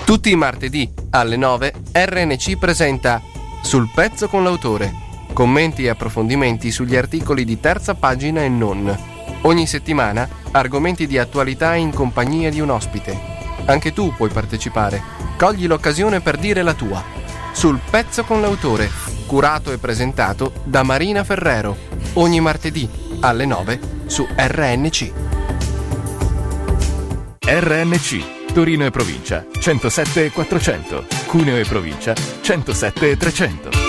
Tutti i martedì alle 9 RNC presenta Sul pezzo con l'autore. Commenti e approfondimenti sugli articoli di terza pagina e non. Ogni settimana argomenti di attualità in compagnia di un ospite. Anche tu puoi partecipare. Cogli l'occasione per dire la tua. Sul pezzo con l'autore, curato e presentato da Marina Ferrero. Ogni martedì alle 9 su RNC. RNC, Torino e provincia 107 e 400, Cuneo e provincia 107 e 300.